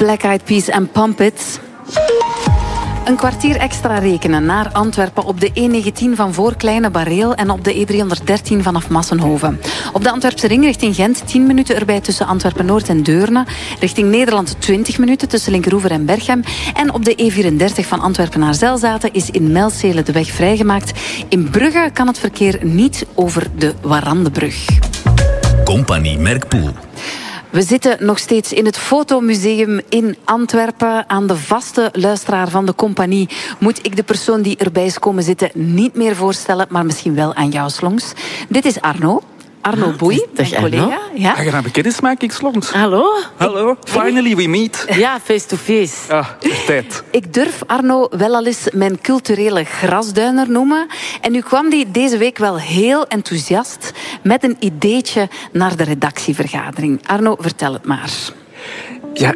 Black Eyed Peas en Pump It. Een kwartier extra rekenen naar Antwerpen op de E19 van voor Kleine Bareel en op de E313 vanaf Massenhoven. Op de Antwerpse ring richting Gent 10 minuten erbij tussen Antwerpen-Noord en Deurne. Richting Nederland 20 minuten tussen Linkeroever en Berchem. En op de E34 van Antwerpen naar Zelzaten is in Melzele de weg vrijgemaakt. In Brugge kan het verkeer niet over de Warandebrug. Compagnie Merkpoel. We zitten nog steeds in het Fotomuseum in Antwerpen. Aan de vaste luisteraar van de compagnie moet ik de persoon die erbij is komen zitten niet meer voorstellen, maar misschien wel aan jou, Slongs. Dit is Arno. Arno Boei, mijn collega. Ja. Aangenaam kennismaking, Slongs. Hallo. Hallo. Finally we meet. Ja, face-to-face. Ah, tijd. Ik durf Arno wel al eens mijn culturele grasduiner noemen. En nu kwam hij deze week wel heel enthousiast met een ideetje naar de redactievergadering. Arno, vertel het maar. Ja,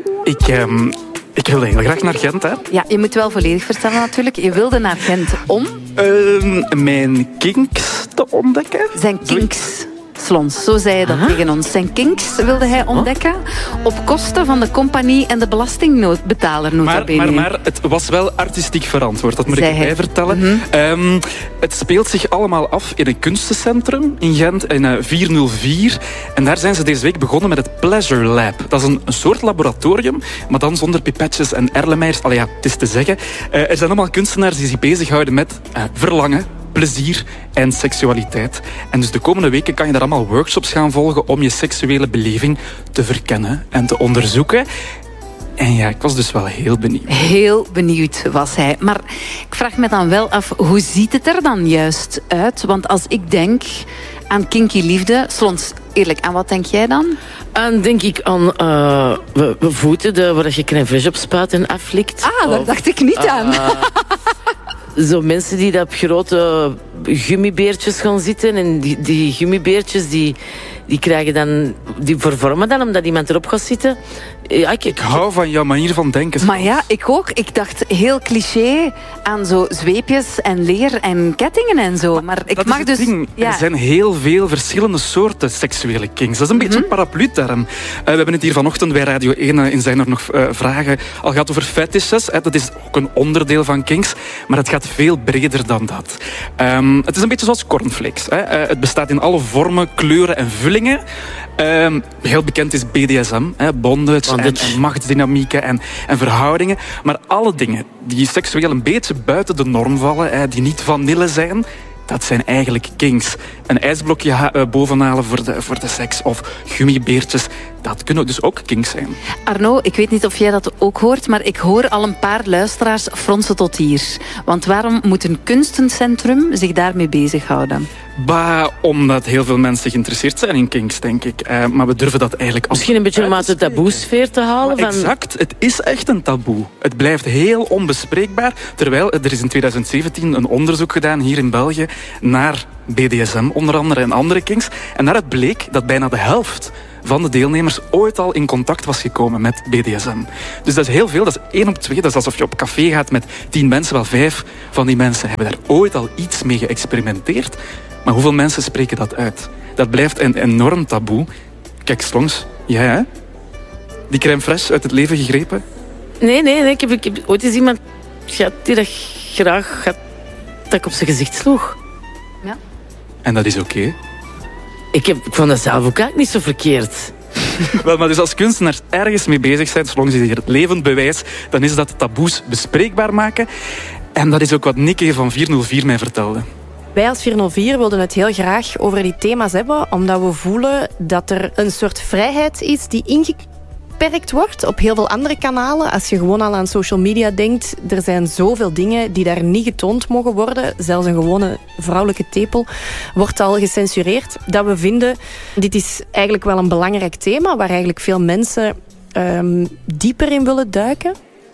ik wilde heel graag naar Gent, hè. Ja, je moet wel volledig vertellen natuurlijk. Je wilde naar Gent om... Mijn kinks te ontdekken. Zijn kinks... Slons, zo zei hij dat tegen ons. Zijn kinks wilde hij ontdekken op kosten van de compagnie en de belastingbetaler, nota bene. Maar het was wel artistiek verantwoord, dat moet ik erbij vertellen. Mm-hmm. Het speelt zich allemaal af in een kunstencentrum in Gent, in 404. En daar zijn ze deze week begonnen met het Pleasure Lab. Dat is een soort laboratorium, maar dan zonder pipetjes en erlenmeiers. Allee, ja, het is te zeggen. Er zijn allemaal kunstenaars die zich bezighouden met verlangen, plezier en seksualiteit. En dus de komende weken kan je daar allemaal workshops gaan volgen om je seksuele beleving te verkennen en te onderzoeken. En ja, ik was dus wel heel benieuwd. Heel benieuwd was hij. Maar ik vraag me dan wel af, hoe ziet het er dan juist uit? Want als ik denk aan kinky liefde... Slons, eerlijk, aan wat denk jij dan? En denk ik aan voeten waar je crème fraîche op spuit en aflikt. Ah, daar dacht ik niet aan. Zo mensen die op grote gummibeertjes gaan zitten. En die gummibeertjes die krijgen dan... Die vervormen dan omdat iemand erop gaat zitten. Ja, ik hou van jouw manier van denken. Maar ja, ik ook. Ik dacht heel cliché aan zo zweepjes en leer en kettingen en zo. Maar ik mag dus... Ja. Er zijn heel veel verschillende soorten seksuele kinks. Dat is een beetje een paraplu-term. We hebben het hier vanochtend bij Radio 1 in Zijn er nog vragen al gehad over fetishes. Dat is ook een onderdeel van kinks. Maar het gaat veel breder dan dat. Het is een beetje zoals cornflakes. Het bestaat in alle vormen, kleuren en vullingen. Heel bekend is BDSM, bondage en machtsdynamieken en verhoudingen. Maar alle dingen die seksueel een beetje buiten de norm vallen, die niet vanille zijn, dat zijn eigenlijk kinks. Een ijsblokje bovenhalen voor de seks of gummibeertjes, dat kunnen dus ook kinks zijn. Arno, ik weet niet of jij dat ook hoort, maar ik hoor al een paar luisteraars fronsen tot hier. Want waarom moet een kunstencentrum zich daarmee bezighouden? Omdat heel veel mensen geïnteresseerd zijn in kinks, denk ik. Maar we durven dat eigenlijk... Misschien een beetje om uit de taboesfeer te halen. Exact, het is echt een taboe. Het blijft heel onbespreekbaar. Terwijl er is in 2017 een onderzoek gedaan hier in België naar BDSM onder andere en andere kinks. En daaruit bleek dat bijna de helft van de deelnemers ooit al in contact was gekomen met BDSM. Dus dat is heel veel, dat is 1 op 2. Dat is alsof je op café gaat met 10 mensen, wel 5 van die mensen hebben daar ooit al iets mee geëxperimenteerd. Maar hoeveel mensen spreken dat uit? Dat blijft een enorm taboe. Kijk, Slongs, jij hè? Die crème fraîche uit het leven gegrepen? Nee. Ik heb ooit eens iemand gehad die dat graag had dat ik op zijn gezicht sloeg. Ja. En dat is oké? Ik vond dat zelf ook eigenlijk niet zo verkeerd. Wel, maar dus als kunstenaars ergens mee bezig zijn, zolang ze hier het levend bewijs, dan is dat taboes bespreekbaar maken. En dat is ook wat Nikke van 404 mij vertelde. Wij als 404 wilden het heel graag over die thema's hebben, omdat we voelen dat er een soort vrijheid is die ingeperkt wordt op heel veel andere kanalen. Als je gewoon al aan social media denkt, er zijn zoveel dingen die daar niet getoond mogen worden. Zelfs een gewone vrouwelijke tepel wordt al gecensureerd. Dat we vinden, dit is eigenlijk wel een belangrijk thema, waar eigenlijk veel mensen dieper in willen duiken.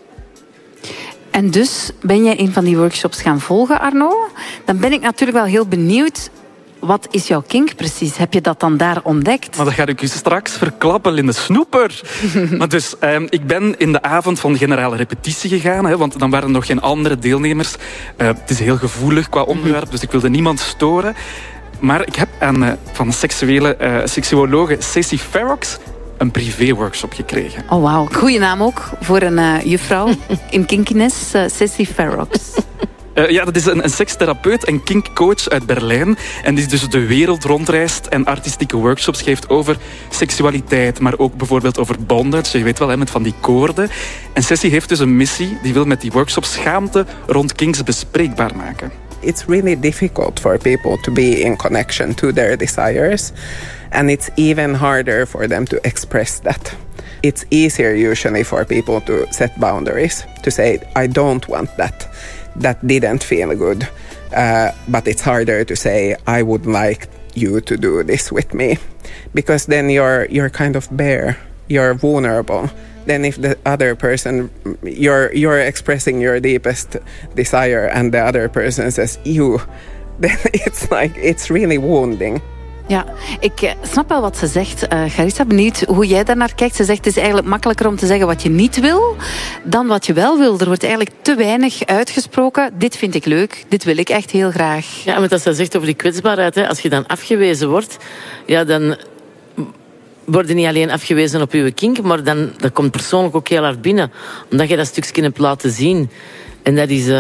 En dus ben jij een van die workshops gaan volgen, Arno? Dan ben ik natuurlijk wel heel benieuwd. Wat is jouw kink precies? Heb je dat dan daar ontdekt? Maar dat ga ik u straks verklappen in de snoeper. Maar dus, ik ben in de avond van de generale repetitie gegaan, want dan waren er nog geen andere deelnemers. Het is heel gevoelig qua onderwerp, dus ik wilde niemand storen. Maar ik heb van de seksuologe Ceci Ferox een privé-workshop gekregen. Oh, wauw. Goeie naam ook voor een juffrouw in kinkiness, Sissy Ferox. Ja, dat is een sekstherapeut en kinkcoach uit Berlijn. En die dus de wereld rondreist en artistieke workshops geeft over seksualiteit, maar ook bijvoorbeeld over bondage. Je weet wel, met van die koorden. En Sissy heeft dus een missie. Die wil met die workshops schaamte rond kinks bespreekbaar maken. It's really difficult for people to be in connection to their desires. And it's even harder for them to express that. It's easier usually for people to set boundaries. To say, I don't want that. That didn't feel good. But it's harder to say, I would like you to do this with me. Because then you're kind of bare. You're vulnerable. Then if the other person, you're expressing your deepest desire and the other person says, you, then it's really wounding. Ja, ik snap wel wat ze zegt. Charissa, benieuwd hoe jij daarnaar kijkt. Ze zegt, het is eigenlijk makkelijker om te zeggen wat je niet wil dan wat je wel wil. Er wordt eigenlijk te weinig uitgesproken. Dit vind ik leuk, dit wil ik echt heel graag. Ja, maar dat ze zegt over die kwetsbaarheid, hè, als je dan afgewezen wordt, ja, dan word je niet alleen afgewezen op je kink, maar dat komt persoonlijk ook heel hard binnen. Omdat je dat stukje hebt laten zien. En dat is...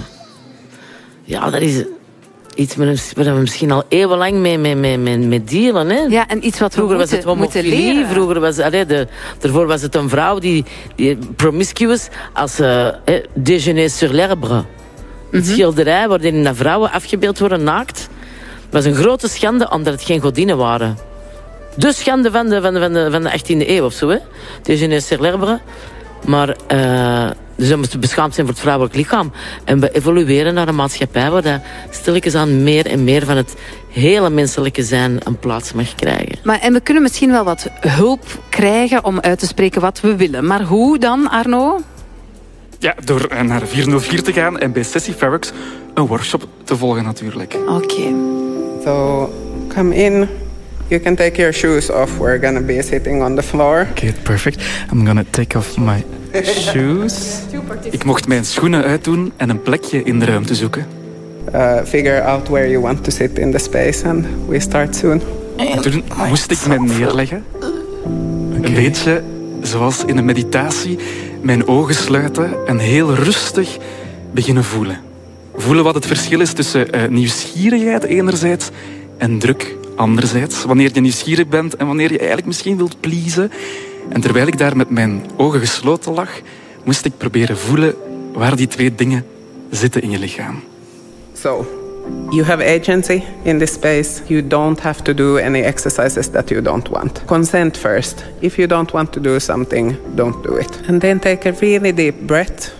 dat is iets waar we misschien al eeuwenlang mee dealen. Hè? Ja, en iets wat vroeger was het homofilie, vroeger was daarvoor was het een vrouw die promiscuous als déjeuner sur l'herbe. Een schilderij waarin de vrouwen afgebeeld worden naakt. Was een grote schande omdat het geen godinnen waren. De schande van de 18e eeuw of zo, hè? Déjeuner sur l'herbe. Maar dus we moeten beschaamd zijn voor het vrouwelijk lichaam. En we evolueren naar een maatschappij waar dat stilletjes aan meer en meer van het hele menselijke zijn een plaats mag krijgen. En we kunnen misschien wel wat hulp krijgen om uit te spreken wat we willen. Maar hoe dan, Arno? Ja, door naar 404 te gaan en bij Sissy Ferox een workshop te volgen natuurlijk. Oké. So, come in. You can take your shoes off. We're gonna be sitting on the floor. Okay, perfect. I'm gonna take off my shoes. Ik mocht mijn schoenen uitdoen en een plekje in de ruimte zoeken. Figure out where you want to sit in the space and we start soon. En toen moest ik mij neerleggen. Een beetje zoals in een meditatie. Mijn ogen sluiten en heel rustig beginnen voelen. Voelen wat het verschil is tussen nieuwsgierigheid enerzijds en druk anderzijds. Wanneer je nieuwsgierig bent en wanneer je eigenlijk misschien wilt pleasen. En terwijl ik daar met mijn ogen gesloten lag, moest ik proberen voelen waar die twee dingen zitten in je lichaam. So, you have agency in this space. You don't have to do any exercises that you don't want. Consent first. If you don't want to do something, don't do it. And then take a really deep breath.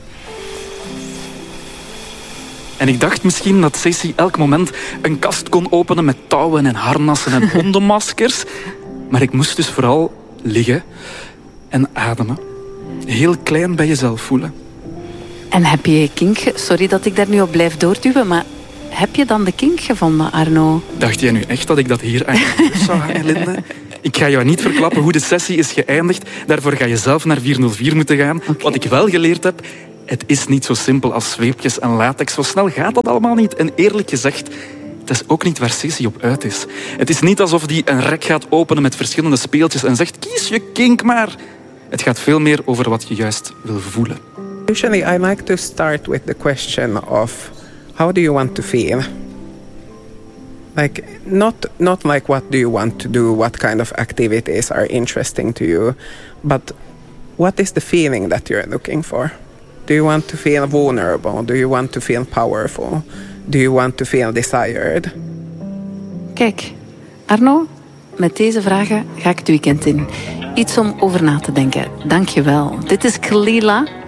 En ik dacht misschien dat Sissy elk moment een kast kon openen met touwen en harnassen en hondenmaskers. Maar ik moest dus vooral liggen en ademen. Heel klein bij jezelf voelen. En heb je kink... Sorry dat ik daar nu op blijf doorduwen, maar heb je dan de kink gevonden, Arno? Dacht jij nu echt dat ik dat hier aan je neus zou hangen, Linde? Ik ga jou niet verklappen hoe de sessie is geëindigd. Daarvoor ga je zelf naar 404 moeten gaan. Okay. Wat ik wel geleerd heb, het is niet zo simpel als zweepjes en latex. Zo snel gaat dat allemaal niet. En eerlijk gezegd, het is ook niet waar Sissy op uit is. Het is niet alsof die een rek gaat openen met verschillende speeltjes en zegt, kies je kink maar. Het gaat veel meer over wat je juist wil voelen. Usually I like to start with the question of how do you want to feel? Like not like what do you want to do, what kind of activities are interesting to you, but what is the feeling that you're looking for? Do you want to feel vulnerable? Do you want to feel powerful? Do you want to feel desired? Kijk, Arno, met deze vragen ga ik het weekend in. Iets om over na te denken. Dank je wel. Dit is Kalila.